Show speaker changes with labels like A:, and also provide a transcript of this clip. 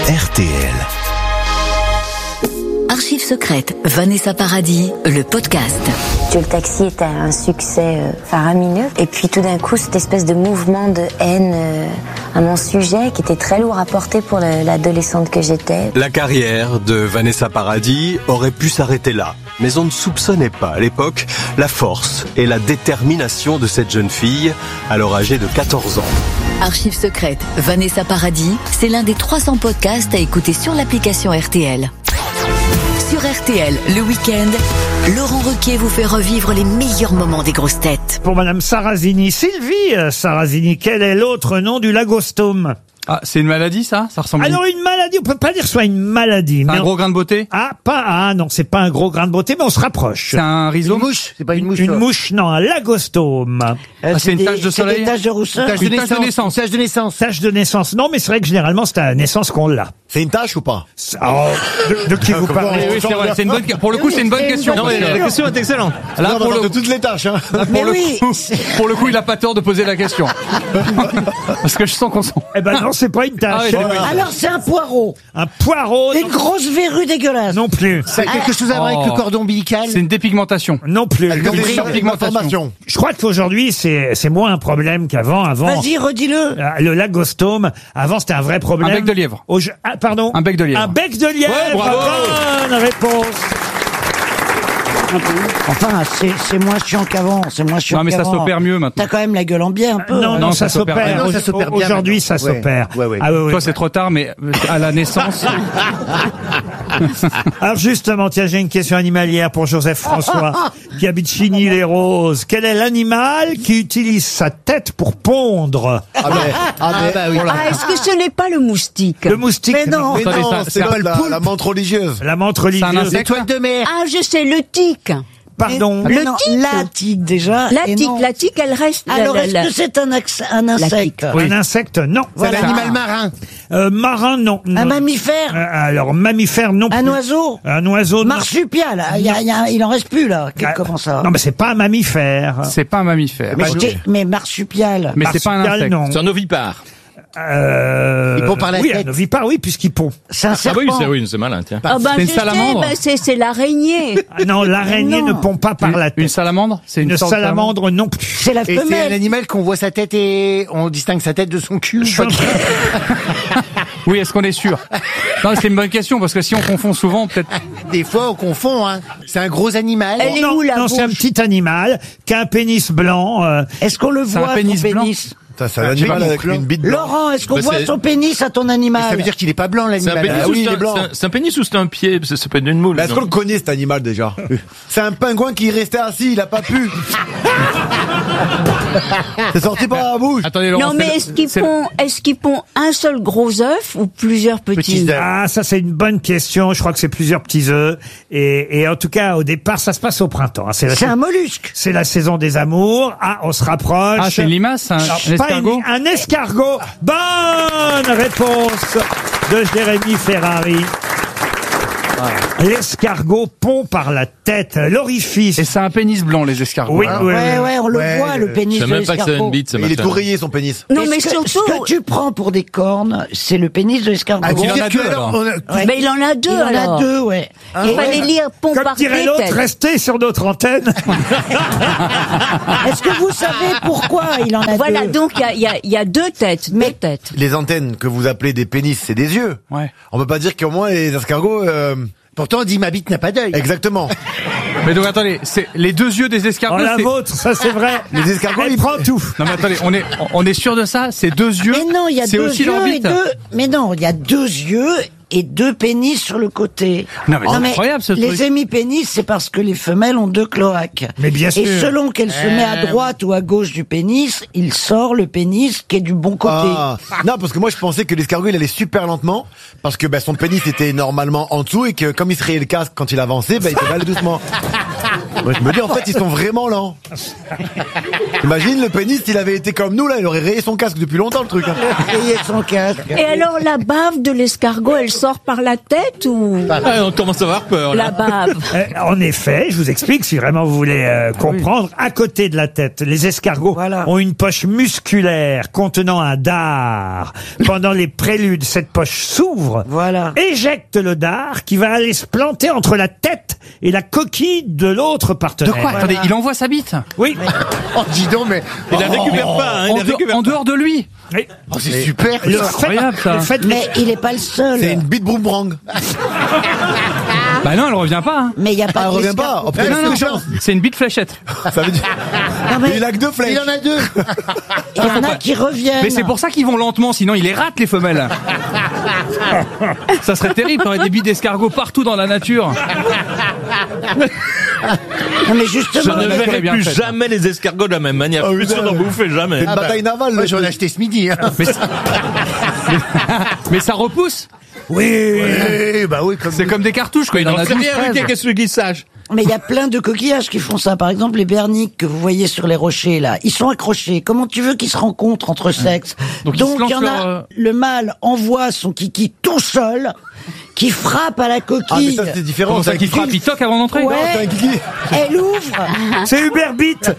A: RTL.
B: Archives secrètes, Vanessa Paradis, le podcast.
C: Le taxi était un succès faramineux. Et puis tout d'un coup, cette espèce de mouvement de haine à mon sujet qui était très lourd à porter pour l'adolescente que j'étais.
D: La carrière de Vanessa Paradis aurait pu s'arrêter là. Mais on ne soupçonnait pas à l'époque la force et la détermination de cette jeune fille, alors âgée de 14 ans.
B: Archives secrètes, Vanessa Paradis, c'est l'un des 300 podcasts à écouter sur l'application RTL. Sur RTL, le week-end, Laurent Ruquier vous fait revivre les meilleurs moments des grosses têtes.
E: Pour Madame Sarrazini, Sylvie Sarrazini, quel est l'autre nom du lagostome?
F: Ah, c'est une maladie, ça ressemble
E: Alors une maladie, on peut pas dire que ce soit une maladie.
F: à un gros grain de beauté.
E: Non, c'est pas un gros grain de beauté, mais on se rapproche.
F: C'est un rhizome.
G: Une mouche, c'est pas une mouche.
E: Une mouche, non, un lagostome.
F: C'est une tache de soleil.
G: C'est des taches de rousseur.
F: Une tache de naissance.
G: Tache de naissance.
E: Tache de naissance, non, mais c'est vrai que généralement c'est à la naissance qu'on l'a.
H: C'est une tâche ou pas?
E: De qui vous parlez?
F: Oui, c'est vrai. C'est une bonne. Pour le coup, c'est une bonne question.
H: Non, mais la question est excellente.
F: Là, pour
H: de toutes les tâches, hein.
F: pour le coup, il a pas tort de poser la question. Parce que je sens qu'on sent.
E: Eh ben non, c'est pas une tache.
F: Ah oui,
G: Alors c'est un poireau.
E: Un poireau,
G: Une grosse verrue dégueulasse.
E: non plus.
G: Ça a quelque chose à voir avec le cordon ombilical.
F: C'est une dépigmentation.
E: Non plus.
H: Pigmentation.
E: Je crois qu'aujourd'hui, c'est moins un problème qu'avant.
G: Vas-y, redis-le.
E: Le lagostome, avant c'était un vrai problème.
F: Un bec de lièvre.
E: Pardon.
F: Un bec de lièvre.
E: Un bec de lièvre.
F: Ouais, bravo.
E: Bonne réponse.
G: Enfin, c'est moins chiant qu'avant. C'est moins chiant
F: Non, mais ça
G: qu'avant.
F: s'opère mieux maintenant.
G: T'as quand même la gueule en biais un peu.
E: Non, ça
F: ça s'opère.
E: s'opère.
G: Non, ça s'opère bien
E: Aujourd'hui,
G: maintenant.
E: ça s'opère.
H: Ouais.
E: Ah, ouais.
F: Toi, c'est trop tard, mais à la naissance.
E: Alors justement, tiens, j'ai une question animalière pour Joseph François, qui habite Chigny-les-Roses. Quel est l'animal qui utilise sa tête pour pondre?
I: Est-ce que ce n'est pas le moustique?
E: Le moustique.
G: Mais non.
H: Mais
F: Attendez,
H: non,
F: ça-
H: c'est
F: c'est
H: pas la menthe religieuse.
E: La menthe
F: C'est un
E: religieuse.
F: insecte.
G: L'étoile de mer.
I: Ah, je sais, le tic.
E: Pardon.
G: Mais
I: Le
G: non,
I: tic.
G: la tique déjà.
I: La
G: et
I: tique,
G: non.
I: la tique, elle reste.
G: Alors est-ce que c'est un insecte?
E: Un insecte, non.
G: C'est un animal marin.
E: Marin, non.
G: Un mammifère.
E: Alors, mammifère, non.
G: Un
E: plus.
G: oiseau.
E: Un oiseau, non.
G: Marsupial. Il en reste plus là. Comment ça?
E: Non, mais c'est pas un mammifère.
F: C'est pas un mammifère.
G: Mais marsupial.
F: Mais c'est pas un
E: Marsupial,
F: insecte.
E: non.
J: C'est un ovipare.
G: Il pond par la
E: oui,
G: tête.
E: un ovipare, oui, puisqu'il pond.
G: C'est un serpent.
J: C'est malin, tiens.
I: Ah ben,
F: C'est une
I: je
F: salamandre.
I: sais, c'est l'araignée.
E: Ah non, l'araignée
G: Non.
E: ne pond pas par la tête.
F: Une salamandre. C'est
E: Une
F: sorte de
E: salamandre non plus.
G: C'est la
K: Et c'est un
G: femelle.
K: animal qu'on voit sa tête et on distingue sa tête de son cul.
F: Oui, est-ce qu'on est sûr? Non, c'est une bonne question parce que si on confond souvent, peut-être.
K: Des fois, on confond. Hein. C'est un gros animal.
I: Elle est
E: Non,
I: où, la
E: non, c'est un
I: bouche
E: petit animal qui a un pénis blanc.
G: Est-ce qu'on le
F: C'est un
G: voit,
F: pénis
G: son
F: blanc.
G: pénis?
H: C'est un animal avec une bite blanche.
G: Laurent, est-ce qu'on
J: Bah,
G: voit
J: c'est-
G: son pénis à ton animal?
K: Ça veut dire qu'il est pas blanc,
J: C'est un
K: l'animal.
J: pénis
H: Ah
J: ou
H: oui,
J: c'est
H: il est
J: un-
H: blanc.
J: c'est un pénis ou c'est un pied? Ça peut être une moule.
H: Mais est-ce
J: non
H: qu'on le connaît cet animal déjà? C'est un pingouin qui restait assis, il a pas pu. C'est sorti par la bouche.
F: Attendez, Laurent.
I: Non, mais est-ce qu'il pond un seul gros œuf ou plusieurs petits?
E: Ah, ça c'est une bonne question. Je crois que c'est plusieurs petits œufs. Et en tout cas, au départ, ça se passe au printemps. hein.
G: C'est un mollusque.
E: C'est la saison des amours. Ah, on se rapproche.
F: Ah, c'est une limace, un
E: Alors, pas
F: escargot.
E: un escargot. Bonne réponse de Jérémy Ferrari. L'escargot pond par la tête, l'orifice.
F: Et c'est un pénis blanc, les escargots.
E: Oui,
F: hein.
E: oui,
G: Ouais, ouais, on le
H: Ouais,
G: voit, le pénis
J: Je sais
G: de
J: même pas que c'est une
G: l'escargot.
J: bite, ce
H: Il est
J: machin.
H: tout rayé son pénis.
I: Non,
G: Et
I: mais
G: ce
I: surtout.
G: que tu prends pour des cornes, c'est le pénis de l'escargot.
F: Ah, il en a deux,
K: alors,
F: alors.
I: Mais il en a deux,
G: Il en
I: alors.
G: a deux, ouais.
I: Il fallait lire pond
E: Comme
I: par
E: dirait l'autre,
I: tête.
E: restez sur notre antenne.
G: Est-ce que vous savez pourquoi il en a
I: Voilà,
G: deux?
I: donc il y a deux têtes, deux têtes.
H: Les antennes que vous appelez des pénis, c'est des yeux.
F: Ouais.
H: On peut pas dire qu'au moins les escargots...
K: Pourtant, on dit ma bite n'a pas d'œil.
H: Exactement.
F: Mais donc attendez, c'est les deux yeux des
E: En
F: escargots.
E: la
F: c'est-
E: vôtre, ça c'est vrai.
H: Les escargots,
E: Elle
H: ils
E: prend tout.
F: Non mais attendez, on est sûr de ça? C'est deux yeux.
G: Mais non, il y a
F: C'est
G: deux
F: aussi
G: yeux et
F: l'orbite.
G: deux. Mais non, il y a deux yeux et deux pénis sur le côté.
F: Non, mais c'est incroyable, ce
G: les
F: truc.
G: hémipénis, c'est parce que les femelles ont deux cloaques.
E: Mais bien sûr.
G: Et selon qu'elle se met à droite ou à gauche du pénis, il sort le pénis qui est du bon côté.
H: Ah. Non, parce que moi je pensais que l'escargot il allait super lentement parce que son pénis était normalement en dessous et que comme il se rayait le casque quand il avançait, il devait aller doucement. Ouais, je me dis, en fait, ils sont vraiment lents. Imagine, le pénis, s'il avait été comme nous, là, il aurait rayé son casque depuis longtemps, le truc. Hein.
G: Rayé son casque.
I: Et alors, la bave de l'escargot, elle sort par la tête ou
J: On commence à avoir peur,
I: la
J: là.
I: bave?
E: En effet, je vous explique si vraiment vous voulez comprendre. À côté de la tête, les escargots ont une poche musculaire contenant un dard. Pendant les préludes, cette poche s'ouvre, éjecte le dard qui va aller se planter entre la tête et la coquille de l'autre
F: De
E: partenaire.
F: quoi? Attendez, il envoie sa bite?
E: Oui.
K: Oh, dis donc, mais.
J: Il la récupère pas, hein, il la récupère
F: En dehors de lui?
E: Oui.
K: Oh, c'est super.
E: Le
F: incroyable, ça.
G: Mais il est pas le seul.
H: C'est une bite boomerang.
F: Bah non, elle revient pas. Hein.
G: Mais il y a pas
H: Elle
G: que
H: revient
G: l'escargot.
H: pas. Oh, putain,
F: Non, non,
H: c'est chiant.
F: c'est une bite fléchette.
H: Ça veut dire.
G: Non, mais
H: Il a que 2 flèches.
K: Il en a 2.
G: il y en a qui reviennent.
F: Mais c'est pour ça qu'ils vont lentement, sinon ils les ratent, les femelles. Ça serait terrible, t'aurais des bites d'escargots partout dans la nature.
G: Non, mais
J: Je
G: justement.
J: ne
F: la nature est
J: verrai
F: bien
J: plus
F: faite.
J: jamais les escargots de la même manière.
H: Ah oui,
J: Plus sûr
H: non,
J: d'en bouffer jamais.
H: C'est une bataille navale.
K: Moi,
H: le
K: j'en ai
H: truc.
K: acheté ce midi. Hein.
F: Mais ça repousse.
E: Oui.
K: Bah oui, comme
F: C'est comme des cartouches, quoi. Il en a 12, 13.
J: qu'est-ce qu'il sache?
G: Mais il y a plein de coquillages qui font ça. Par exemple, les berniques que vous voyez sur les rochers, là, ils sont accrochés. Comment tu veux qu'ils se rencontrent entre sexes?
F: Donc, ils se
G: il y en
F: lancent
G: a,
F: leur,
G: le mâle envoie son kiki tout seul, qui frappe à la
H: Ah, mais
G: coquille.
H: ça, c'est différent.
F: Comment ça
H: C'est
F: qui
H: un
F: frappe?
H: kiki.
F: Il toque avant d'entrer?
G: Ouais.
H: C'est un kiki.
G: Elle ouvre.
E: C'est Hubert Beat.